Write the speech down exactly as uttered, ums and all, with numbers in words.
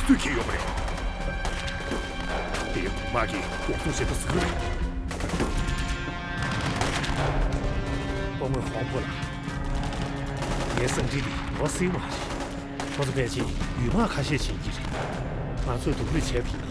最起要不了。别妈的，我做些不死了。 我们慌不了，夜生里的我谁忘记？我这边去与马看些情谊的，俺最多的钱币了。